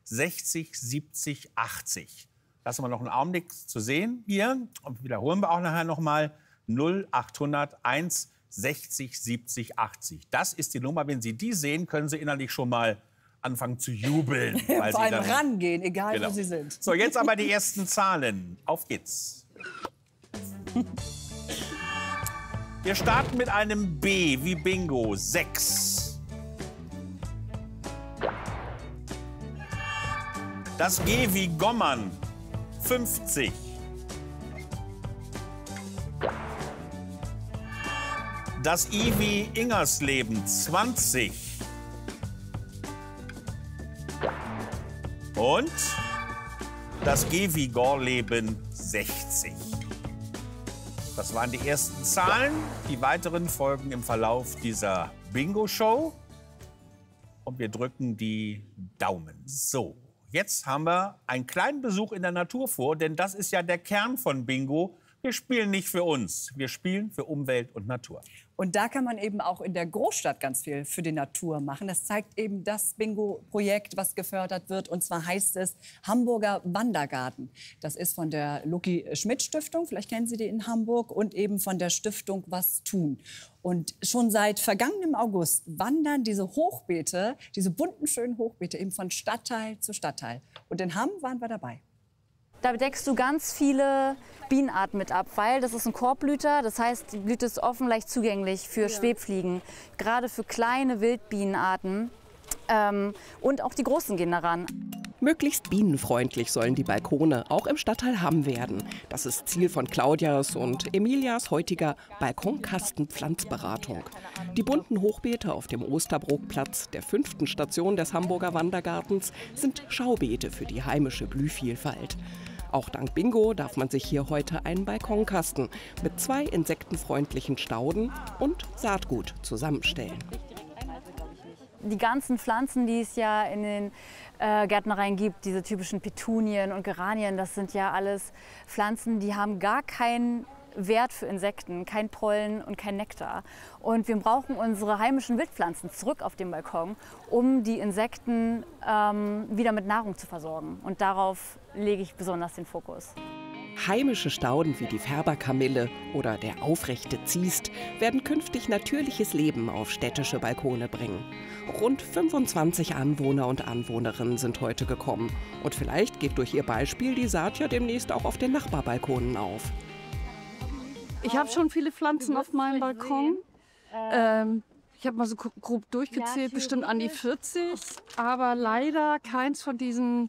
60 70 80. Lassen wir noch einen Augenblick zu sehen hier. Und wiederholen wir auch nachher nochmal 0800 1 60 70 80. Das ist die Nummer. Wenn Sie die sehen, können Sie innerlich schon mal anfangen zu jubeln. Weil Vor Sie allem dann rangehen, egal wo Sie sind. So, jetzt aber die ersten Zahlen. Auf geht's. Wir starten mit einem B wie Bingo. 6. Das G wie Gommern. 50. Das I wie Ingersleben. 20. Und das G wie Gorleben. 60. Das waren die ersten Zahlen. Die weiteren folgen im Verlauf dieser Bingo-Show. Und wir drücken die Daumen. So, jetzt haben wir einen kleinen Besuch in der Natur vor, denn das ist ja der Kern von Bingo. Wir spielen nicht für uns, wir spielen für Umwelt und Natur. Und da kann man eben auch in der Großstadt ganz viel für die Natur machen. Das zeigt eben das Bingo-Projekt, was gefördert wird. Und zwar heißt es Hamburger Wandergarten. Das ist von der Loki-Schmidt-Stiftung, vielleicht kennen Sie die in Hamburg, und eben von der Stiftung Was tun. Und schon seit vergangenem August wandern diese Hochbeete, diese bunten, schönen Hochbeete, eben von Stadtteil zu Stadtteil. Und in Hamm waren wir dabei. Da deckst du ganz viele Bienenarten mit ab, weil das ist ein Korbblüter, das heißt, die Blüte ist offen, leicht zugänglich für Schwebfliegen, gerade für kleine Wildbienenarten und auch die großen gehen daran. Möglichst bienenfreundlich sollen die Balkone auch im Stadtteil Hamm werden. Das ist Ziel von Claudias und Emilias heutiger Balkonkasten-Pflanzberatung. Die bunten Hochbeete auf dem Osterbrookplatz, der 5. Station des Hamburger Wandergartens, sind Schaubeete für die heimische Blühvielfalt. Auch dank Bingo darf man sich hier heute einen Balkonkasten mit 2 insektenfreundlichen Stauden und Saatgut zusammenstellen. Die ganzen Pflanzen, die es ja in den Gärtnereien gibt, diese typischen Petunien und Geranien, das sind ja alles Pflanzen, die haben gar keinen Wert für Insekten, kein Pollen und kein Nektar. Und wir brauchen unsere heimischen Wildpflanzen zurück auf dem Balkon, um die Insekten wieder mit Nahrung zu versorgen. Und darauf lege ich besonders den Fokus. Heimische Stauden wie die Färberkamille oder der aufrechte Ziest werden künftig natürliches Leben auf städtische Balkone bringen. Rund 25 Anwohner und Anwohnerinnen sind heute gekommen. Und vielleicht geht durch ihr Beispiel die Saat ja demnächst auch auf den Nachbarbalkonen auf. Ich habe schon viele Pflanzen auf meinem Balkon. Ich habe mal so grob durchgezählt, bestimmt an die 40. Aber leider keins von diesen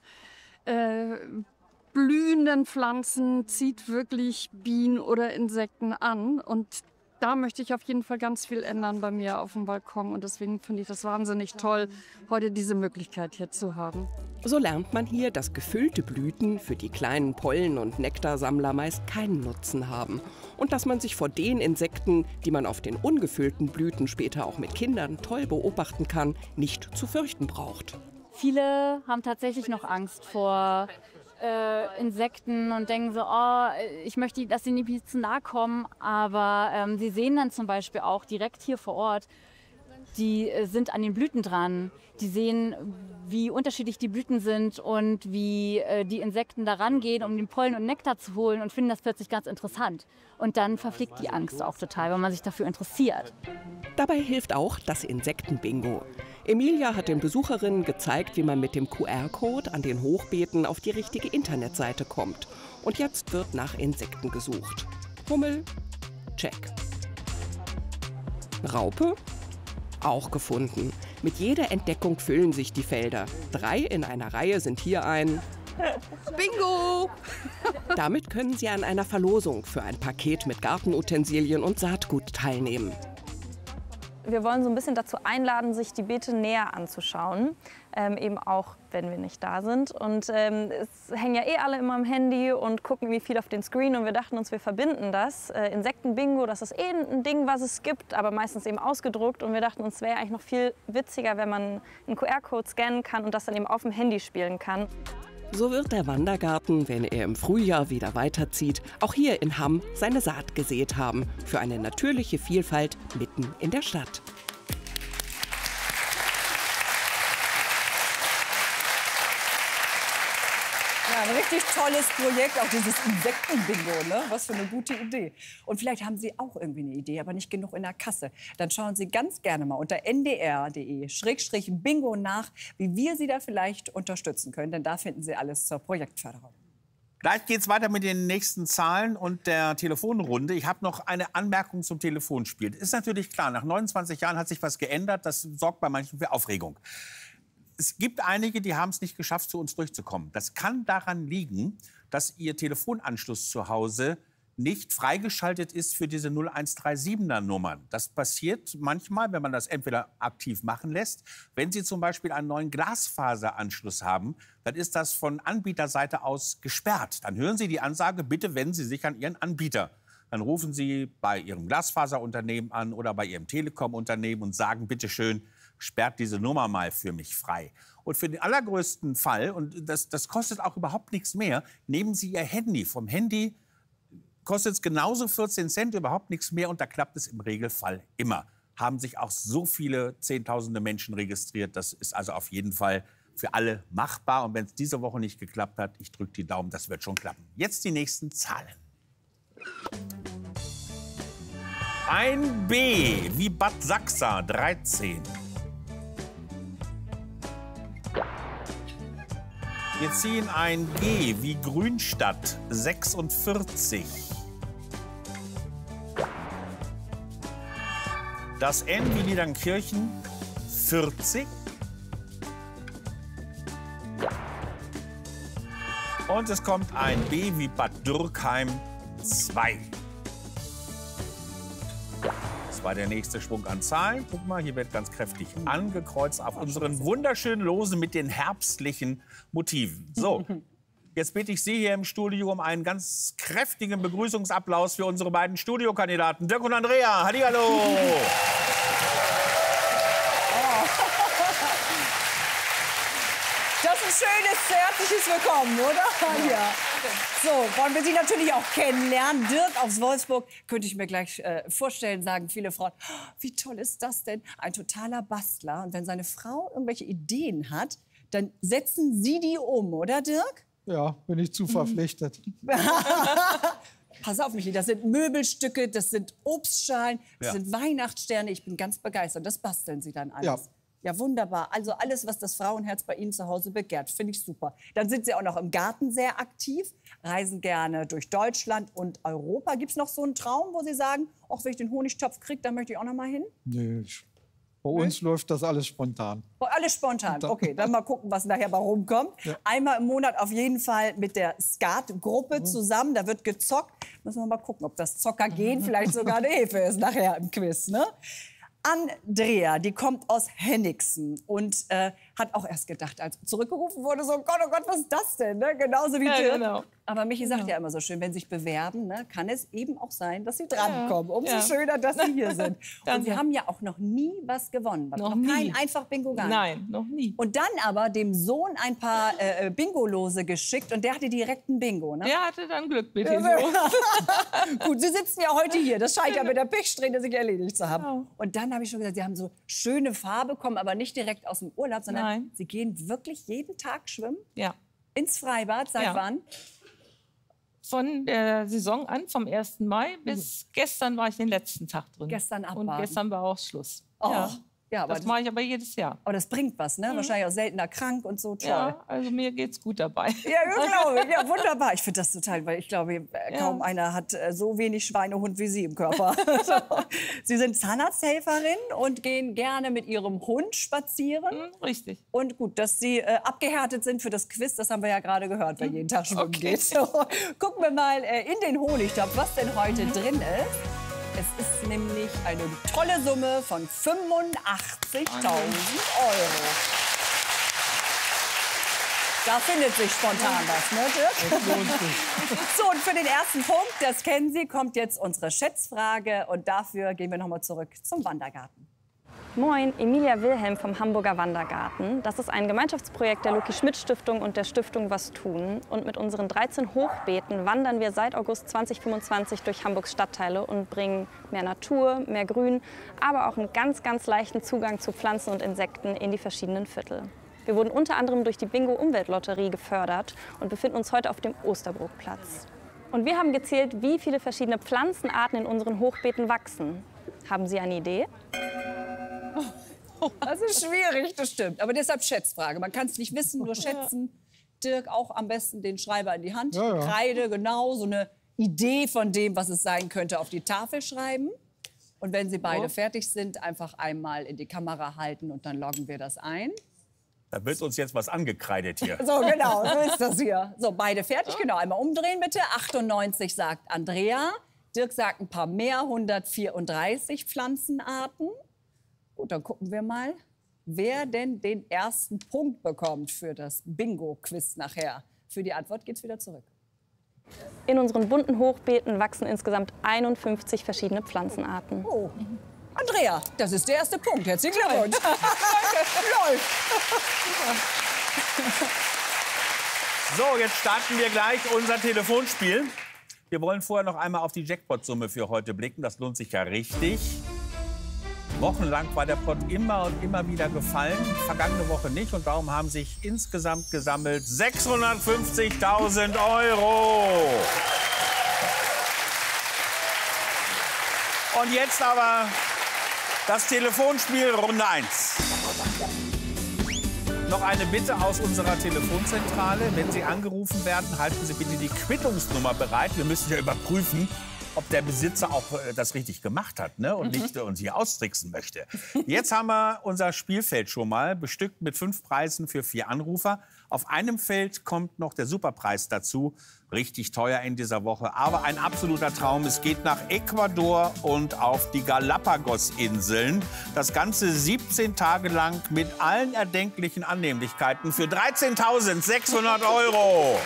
blühenden Pflanzen zieht wirklich Bienen oder Insekten an. Und da möchte ich auf jeden Fall ganz viel ändern bei mir auf dem Balkon. Und deswegen finde ich das wahnsinnig toll, heute diese Möglichkeit hier zu haben. So lernt man hier, dass gefüllte Blüten für die kleinen Pollen- und Nektarsammler meist keinen Nutzen haben. Und dass man sich vor den Insekten, die man auf den ungefüllten Blüten später auch mit Kindern toll beobachten kann, nicht zu fürchten braucht. Viele haben tatsächlich noch Angst vor Insekten und denken so, oh, ich möchte, dass sie nicht zu nahe kommen. Aber sie sehen dann zum Beispiel auch direkt hier vor Ort, die sind an den Blüten dran. Die sehen, wie unterschiedlich die Blüten sind und wie die Insekten da rangehen, um den Pollen und Nektar zu holen, und finden das plötzlich ganz interessant. Und dann verfliegt die Angst auch total, wenn man sich dafür interessiert. Dabei hilft auch das Insektenbingo. Emilia hat den Besucherinnen gezeigt, wie man mit dem QR-Code an den Hochbeeten auf die richtige Internetseite kommt. Und jetzt wird nach Insekten gesucht. Hummel, check. Raupe, auch gefunden. Mit jeder Entdeckung füllen sich die Felder. 3 in einer Reihe sind hier ein Bingo! Damit können Sie an einer Verlosung für ein Paket mit Gartenutensilien und Saatgut teilnehmen. Wir wollen so ein bisschen dazu einladen, sich die Beete näher anzuschauen, eben auch, wenn wir nicht da sind. Und es hängen ja alle immer am Handy und gucken irgendwie viel auf den Screen. Und wir dachten uns, wir verbinden das. Insektenbingo, das ist ein Ding, was es gibt, aber meistens eben ausgedruckt. Und wir dachten uns, es wäre eigentlich noch viel witziger, wenn man einen QR-Code scannen kann und das dann eben auf dem Handy spielen kann. So wird der Wandergarten, wenn er im Frühjahr wieder weiterzieht, auch hier in Hamm seine Saat gesät haben für eine natürliche Vielfalt mitten in der Stadt. Ja, ein richtig tolles Projekt, auch dieses Insekten-Bingo, ne? Was für eine gute Idee. Und vielleicht haben Sie auch irgendwie eine Idee, aber nicht genug in der Kasse. Dann schauen Sie ganz gerne mal unter ndr.de/bingo nach, wie wir Sie da vielleicht unterstützen können. Denn da finden Sie alles zur Projektförderung. Gleich geht's weiter mit den nächsten Zahlen und der Telefonrunde. Ich habe noch eine Anmerkung zum Telefonspiel. Ist natürlich klar, nach 29 Jahren hat sich was geändert. Das sorgt bei manchen für Aufregung. Es gibt einige, die haben es nicht geschafft, zu uns durchzukommen. Das kann daran liegen, dass ihr Telefonanschluss zu Hause nicht freigeschaltet ist für diese 0137er Nummern. Das passiert manchmal, wenn man das entweder aktiv machen lässt. Wenn Sie zum Beispiel einen neuen Glasfaseranschluss haben, dann ist das von Anbieterseite aus gesperrt. Dann hören Sie die Ansage, bitte wenden Sie sich an Ihren Anbieter. Dann rufen Sie bei Ihrem Glasfaserunternehmen an oder bei Ihrem Telekom-Unternehmen und sagen, bitte schön, sperrt diese Nummer mal für mich frei. Und für den allergrößten Fall, und das kostet auch überhaupt nichts mehr, nehmen Sie Ihr Handy. Vom Handy kostet es genauso 14 Cent, überhaupt nichts mehr. Und da klappt es im Regelfall immer. Haben sich auch so viele Zehntausende Menschen registriert. Das ist also auf jeden Fall für alle machbar. Und wenn es diese Woche nicht geklappt hat, ich drücke die Daumen, das wird schon klappen. Jetzt die nächsten Zahlen. Ein B wie Bad Sachsa, 13. Wir ziehen ein G wie Grünstadt, 46. Das N wie Niedernkirchen, 40. Und es kommt ein B wie Bad Dürkheim, 2. Das war der nächste Schwung an Zahlen. Guck mal, hier wird ganz kräftig angekreuzt auf unseren wunderschönen Losen mit den herbstlichen Motiven. So, jetzt bitte ich Sie hier im Studio um einen ganz kräftigen Begrüßungsapplaus für unsere beiden Studiokandidaten, Dirk und Andrea. Hallihallo! Das ist ein schönes, herzliches Willkommen, oder? Ja. So, wollen wir Sie natürlich auch kennenlernen. Dirk aus Wolfsburg, könnte ich mir gleich vorstellen, sagen viele Frauen. Oh, wie toll ist das denn? Ein totaler Bastler. Und wenn seine Frau irgendwelche Ideen hat, dann setzen Sie die um, oder Dirk? Ja, bin ich zu verpflichtet. Pass auf, Michi, das sind Möbelstücke, das sind Obstschalen, das Ja. sind Weihnachtssterne. Ich bin ganz begeistert. Das basteln Sie dann alles. Ja. Ja, wunderbar. Also alles, was das Frauenherz bei Ihnen zu Hause begehrt, finde ich super. Dann sind Sie auch noch im Garten sehr aktiv, reisen gerne durch Deutschland und Europa. Gibt es noch so einen Traum, wo Sie sagen, auch wenn ich den Honigtopf kriege, dann möchte ich auch noch mal hin? Nee, bei uns läuft das alles spontan. Oh, alles spontan. Okay, dann mal gucken, was nachher bei rumkommt. Ja. Einmal im Monat auf jeden Fall mit der Skat-Gruppe zusammen. Da wird gezockt. Müssen wir mal gucken, ob das Zockergehen vielleicht sogar eine Hilfe ist nachher im Quiz, ne? Andrea, die kommt aus Henningsen und hat auch erst gedacht, als zurückgerufen wurde, so, oh Gott, was ist das denn? Ne? Genauso wie Dirk. Genau. Aber Michi sagt ja immer so schön, wenn Sie sich bewerben, ne, kann es eben auch sein, dass Sie drankommen. Umso schöner, dass Sie hier sind. Und Sie haben ja auch noch nie was gewonnen. Noch kein nie. Einfach-Bingo gar nicht. Nein, noch nie. Und dann aber dem Sohn ein paar Bingo-Lose geschickt und der hatte direkt ein Bingo, ne? Der hatte dann Glück mit dem Gut, Sie sitzen ja heute hier. Das scheint ja mit der Pechsträhne sich erledigt zu haben. Genau. Und dann habe ich schon gesagt, Sie haben so schöne Farbe bekommen, aber nicht direkt aus dem Urlaub, sondern Nein. Sie gehen wirklich jeden Tag schwimmen? Ja. Ins Freibad? Seit Ja. wann? Von der Saison an, vom 1. Mai bis gestern war ich den letzten Tag drin. Gestern abbaden. Und gestern war auch Schluss. Oh, Ja. ja, aber Das mache ich aber jedes Jahr. aber das bringt was, ne? Wahrscheinlich auch seltener krank und so. Toll. Ja, also mir geht's gut dabei. Ja, glaube ich. Ja, wunderbar. Ich finde das total, weil ich glaube, kaum einer hat so wenig Schweinehund wie Sie im Körper. Sie sind Zahnarzthelferin und gehen gerne mit Ihrem Hund spazieren. Richtig. Und gut, dass Sie abgehärtet sind für das Quiz, das haben wir ja gerade gehört, wer jeden Tag schwimmen geht. So, gucken wir mal in den Honigtopf, was denn heute drin ist. Es ist nämlich eine tolle Summe von 85.000 Euro. Da findet sich spontan was, ne, Dirk? So, und für den ersten Punkt, das kennen Sie, kommt jetzt unsere Schätzfrage. Und dafür gehen wir noch mal zurück zum Wandergarten. Moin, Emilia Wilhelm vom Hamburger Wandergarten. Das ist ein Gemeinschaftsprojekt der Luki-Schmidt-Stiftung und der Stiftung Was tun. Und mit unseren 13 Hochbeeten wandern wir seit August 2025 durch Hamburgs Stadtteile und bringen mehr Natur, mehr Grün, aber auch einen ganz, ganz leichten Zugang zu Pflanzen und Insekten in die verschiedenen Viertel. Wir wurden unter anderem durch die Bingo-Umweltlotterie gefördert und befinden uns heute auf dem Osterburgplatz. Und wir haben gezählt, wie viele verschiedene Pflanzenarten in unseren Hochbeeten wachsen. Haben Sie eine Idee? Das ist schwierig, das stimmt. Aber deshalb Schätzfrage. Man kann es nicht wissen, nur schätzen. Dirk, auch am besten den Schreiber in die Hand. Ja, ja. Kreide, genau, so eine Idee von dem, was es sein könnte, auf die Tafel schreiben. Und wenn Sie beide fertig sind, einfach einmal in die Kamera halten und dann loggen wir das ein. Da wird uns jetzt was angekreidet hier. So, genau, so ist das hier. So, beide fertig, genau. Einmal umdrehen bitte. 98 sagt Andrea. Dirk sagt ein paar mehr, 134 Pflanzenarten. Gut, dann gucken wir mal, wer denn den ersten Punkt bekommt für das Bingo-Quiz nachher. Für die Antwort geht's wieder zurück. In unseren bunten Hochbeeten wachsen insgesamt 51 verschiedene Pflanzenarten. Oh. Andrea, das ist der erste Punkt. Herzlichen Glückwunsch. Danke. Läuft. So, jetzt starten wir gleich unser Telefonspiel. Wir wollen vorher noch einmal auf die Jackpot-Summe für heute blicken. Das lohnt sich ja richtig. Wochenlang war der Pot immer und immer wieder gefallen, vergangene Woche nicht. Und darum haben sich insgesamt gesammelt 650.000 €. Und jetzt aber das Telefonspiel Runde 1. Noch eine Bitte aus unserer Telefonzentrale. Wenn Sie angerufen werden, halten Sie bitte die Quittungsnummer bereit. Wir müssen ja überprüfen, ob der Besitzer auch das richtig gemacht hat, ne? Und nicht uns hier austricksen möchte. Jetzt haben wir unser Spielfeld schon mal bestückt mit 5 Preisen für 4 Anrufer. Auf einem Feld kommt noch der Superpreis dazu. Richtig teuer in dieser Woche, aber ein absoluter Traum. Es geht nach Ecuador und auf die Galapagos-Inseln. Das Ganze 17 Tage lang mit allen erdenklichen Annehmlichkeiten für 13.600 €.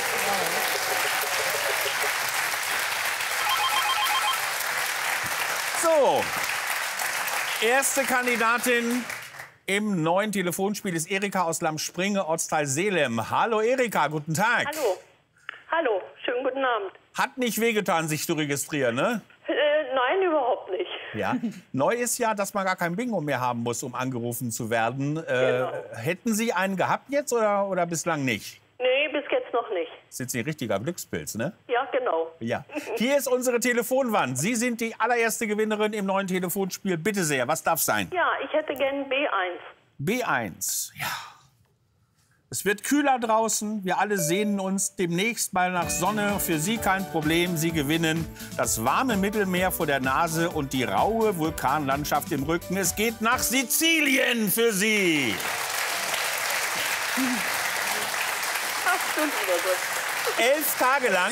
So, erste Kandidatin im neuen Telefonspiel ist Erika aus Lamspringe, Ortsteil Seelem. Hallo Erika, guten Tag. Hallo. Hallo, schönen guten Abend. Hat nicht wehgetan, sich zu registrieren, ne? Nein, überhaupt nicht. Ja. Neu ist ja, dass man gar kein Bingo mehr haben muss, um angerufen zu werden. Genau. Hätten Sie einen gehabt jetzt oder bislang nicht? Nee, bis jetzt noch nicht. Sind Sie ein richtiger Glückspilz, ne? Ja, genau. Ja. Hier ist unsere Telefonwand. Sie sind die allererste Gewinnerin im neuen Telefonspiel. Bitte sehr, was darf sein? Ja, ich hätte gern B1. B1, ja. Es wird kühler draußen. Wir alle sehnen uns demnächst mal nach Sonne. Für Sie kein Problem. Sie gewinnen das warme Mittelmeer vor der Nase und die raue Vulkanlandschaft im Rücken. Es geht nach Sizilien für Sie. Ach, du lieber Gott. 11 Tage lang.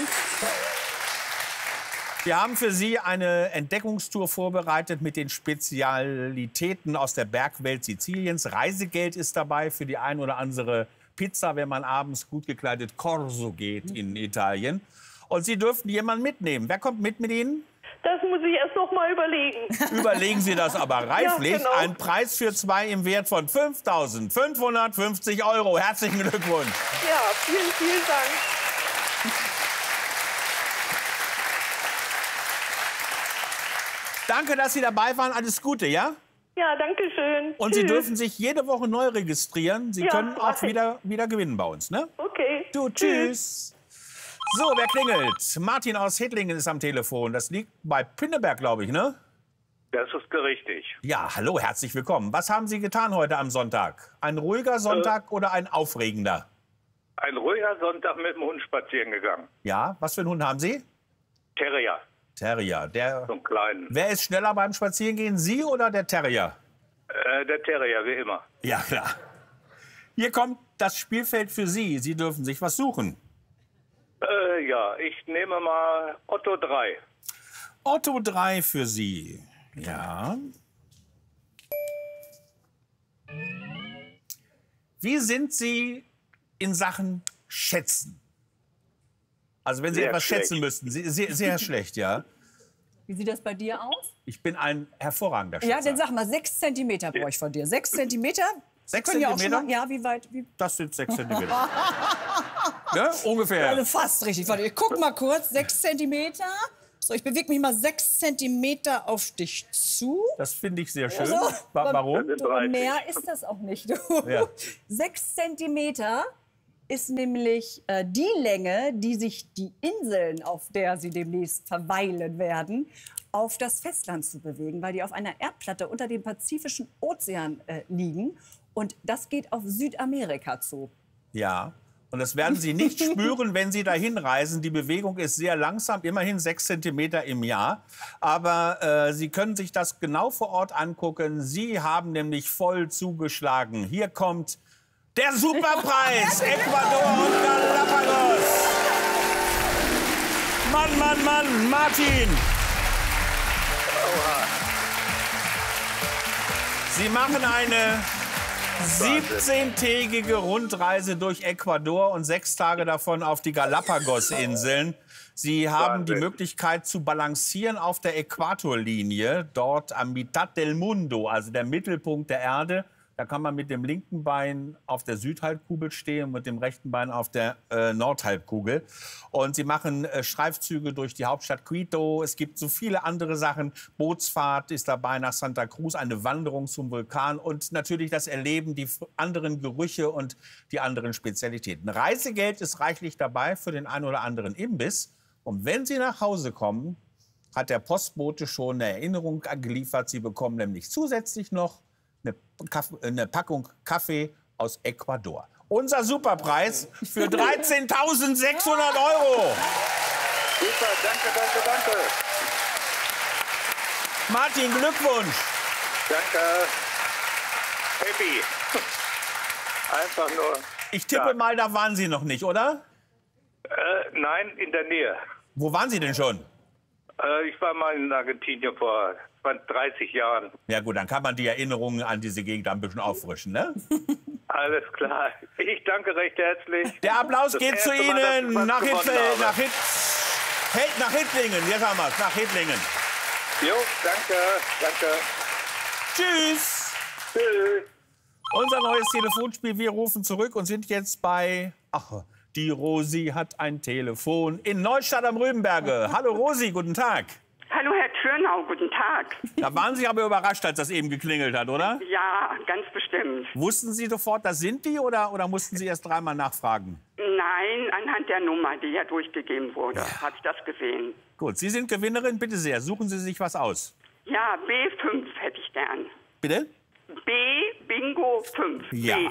Wir haben für Sie eine Entdeckungstour vorbereitet mit den Spezialitäten aus der Bergwelt Siziliens. Reisegeld ist dabei für die ein oder andere Pizza, wenn man abends gut gekleidet Corso geht in Italien. Und Sie dürften jemanden mitnehmen. Wer kommt mit Ihnen? Das muss ich erst noch mal überlegen. Überlegen Sie das aber reiflich. Ja, genau. Ein Preis für 2 im Wert von 5.550 €. Herzlichen Glückwunsch. Ja, vielen, vielen Dank. Danke, dass Sie dabei waren. Alles Gute, ja? Ja, danke schön. Und Tschüss. Sie dürfen sich jede Woche neu registrieren. Sie Ja, können auch mach ich. wieder gewinnen bei uns, ne? Okay. Du, tschüss. So, wer klingelt? Martin aus Hedlingen ist am Telefon. Das liegt bei Pinneberg, glaube ich, ne? Das ist richtig. Ja, hallo, herzlich willkommen. Was haben Sie getan heute am Sonntag? Ein ruhiger Sonntag oder ein aufregender? Ein ruhiger Sonntag mit dem Hund spazieren gegangen. Ja, was für einen Hund haben Sie? Terrier, Terrier. so einen kleinen. Wer ist schneller beim Spazierengehen, Sie oder der Terrier? Der Terrier, wie immer. Ja, klar. Hier kommt das Spielfeld für Sie. Sie dürfen sich was suchen. Ja, ich nehme mal Otto 3. Otto 3 für Sie. Ja. Wie sind Sie in Sachen Schätzen? Also wenn Sie Sehr etwas schlecht. schätzen müssten. Sehr schlecht, ja. Wie sieht das bei dir aus? Ich bin ein hervorragender Schätzer. Ja, dann sag mal, 6 Zentimeter brauche ich von dir. 6 Zentimeter? 6 Können ja auch schon Zentimeter? mal, ja, wie weit? Wie? Das sind 6 Zentimeter. Ja, ungefähr. Also fast richtig. Warte, ich guck mal kurz. 6 Zentimeter. So, ich bewege mich mal 6 Zentimeter auf dich zu. Das finde ich sehr schön. Also, Warum? Du, mehr ist das auch nicht. Du. Ja. 6 Zentimeter ist nämlich die Länge, die sich die Inseln, auf der sie demnächst verweilen werden, auf das Festland zu bewegen, weil die auf einer Erdplatte unter dem Pazifischen Ozean liegen. Und das geht auf Südamerika zu. Ja. Und das werden Sie nicht spüren, wenn Sie dahin reisen. Die Bewegung ist sehr langsam, immerhin 6 Zentimeter im Jahr. Aber Sie können sich das genau vor Ort angucken. Sie haben nämlich voll zugeschlagen. Hier kommt der Superpreis, Ecuador und Galapagos. Mann, Mann, Mann, Martin. Sie machen eine 17-tägige Rundreise durch Ecuador und 6 Tage davon auf die Galapagos-Inseln. Sie haben die Möglichkeit zu balancieren auf der Äquatorlinie, dort am Mitad del Mundo, also der Mittelpunkt der Erde. Da kann man mit dem linken Bein auf der Südhalbkugel stehen und mit dem rechten Bein auf der Nordhalbkugel. Und sie machen Streifzüge durch die Hauptstadt Quito. Es gibt so viele andere Sachen. Bootsfahrt ist dabei nach Santa Cruz, eine Wanderung zum Vulkan und natürlich das Erleben, die anderen Gerüche und die anderen Spezialitäten. Reisegeld ist reichlich dabei für den einen oder anderen Imbiss. Und wenn Sie nach Hause kommen, hat der Postbote schon eine Erinnerung geliefert. Sie bekommen nämlich zusätzlich noch eine Packung Kaffee aus Ecuador. Unser Superpreis für 13.600 €. Super, danke, danke, danke. Martin, Glückwunsch. Danke. Happy. Einfach nur. Ich tippe mal, da waren Sie noch nicht, oder? Nein, in der Nähe. Wo waren Sie denn schon? Ich war mal in Argentinien vor 30 Jahren. Ja gut, dann kann man die Erinnerungen an diese Gegend ein bisschen auffrischen, ne? Alles klar. Ich danke recht herzlich. Der Applaus Das geht zu erste Mal, dass ich Ihnen was nach gewonnen habe. nach Hittlingen. Jetzt haben wir es, nach Hittlingen. Jo, danke, danke. Tschüss. Tschüss. Unser neues Telefonspiel. Wir rufen zurück und sind jetzt bei... Ach, die Rosi hat ein Telefon in Neustadt am Rübenberge. Hallo Rosi, guten Tag. Hallo Herr Tschirnau, guten Tag. Da waren Sie aber überrascht, als das eben geklingelt hat, oder? Ja, ganz bestimmt. Wussten Sie sofort, das sind die oder mussten Sie erst dreimal nachfragen? Nein, anhand der Nummer, die ja durchgegeben wurde, habe ich das gesehen. Gut, Sie sind Gewinnerin, bitte sehr. Suchen Sie sich was aus. Ja, B5 hätte ich gern. Bitte? B, Bingo 5. Ja. B.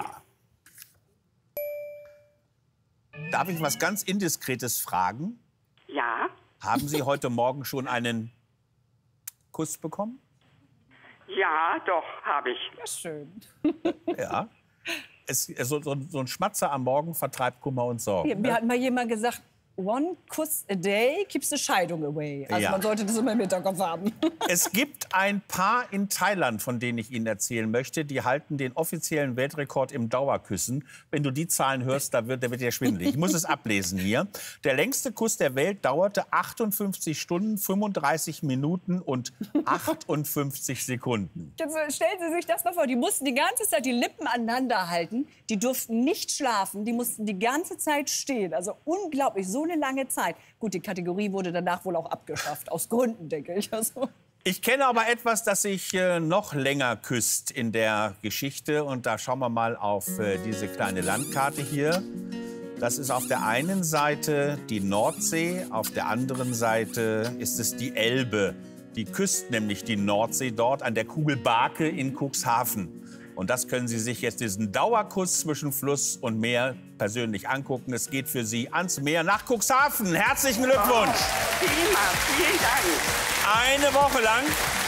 Darf ich was ganz Indiskretes fragen? Ja. Haben Sie heute Morgen schon einen Kuss bekommen? Ja, doch, habe ich. Ja, schön. Ja. So ein Schmatzer am Morgen vertreibt Kummer und Sorgen. Mir hat mal jemand gesagt, one kiss a day keeps the Scheidung away. Also Ja. man sollte das immer im Hinterkopf haben. Es gibt ein Paar in Thailand, von denen ich Ihnen erzählen möchte. Die halten den offiziellen Weltrekord im Dauerküssen. Wenn du die Zahlen hörst, der wird dir schwindelig. Ich muss es ablesen hier. Der längste Kuss der Welt dauerte 58 Stunden, 35 Minuten und 58 Sekunden. Jetzt stellen Sie sich das mal vor, die mussten die ganze Zeit die Lippen aneinander halten. Die durften nicht schlafen, die mussten die ganze Zeit stehen. Also unglaublich, so eine lange Zeit. Gut, die Kategorie wurde danach wohl auch abgeschafft, aus Gründen, denke ich. Also. Ich kenne aber etwas, das sich noch länger küsst in der Geschichte. Und da schauen wir mal auf diese kleine Landkarte hier. Das ist auf der einen Seite die Nordsee, auf der anderen Seite ist es die Elbe. Die küsst nämlich die Nordsee dort an der Kugel Barke in Cuxhaven. Und das können Sie sich jetzt, diesen Dauerkuss zwischen Fluss und Meer, persönlich angucken. Es geht für Sie ans Meer nach Cuxhaven. Herzlichen Glückwunsch! Prima, vielen Dank. Eine Woche lang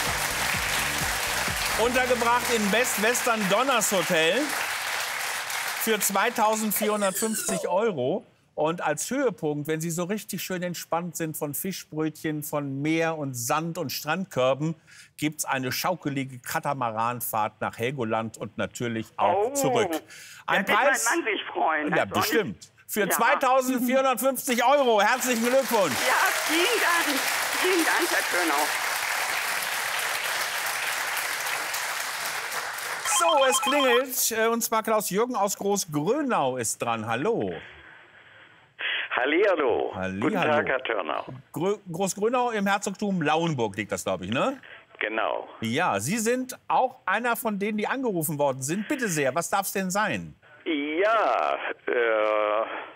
untergebracht im Best Western Donners Hotel für 2.450 €. Und als Höhepunkt, wenn Sie so richtig schön entspannt sind von Fischbrötchen, von Meer und Sand und Strandkörben, gibt es eine schaukelige Katamaranfahrt nach Helgoland und natürlich auch zurück. Ein da wird Preis, mein Mann sich freuen. ja, Also nicht- bestimmt. Für Ja. 2.450 €. Herzlichen Glückwunsch. Ja, vielen Dank. Vielen Dank, Herr Tschirnau. So, es klingelt. Und zwar Klaus-Jürgen aus Großgrönau ist dran. Hallo. Hallihallo. Guten Hallihallo. Tag, Herr Törner. Großgrünau im Herzogtum Lauenburg liegt das, glaube ich, ne? Genau. Ja, Sie sind auch einer von denen, die angerufen worden sind. Bitte sehr, was darf es denn sein? Ja,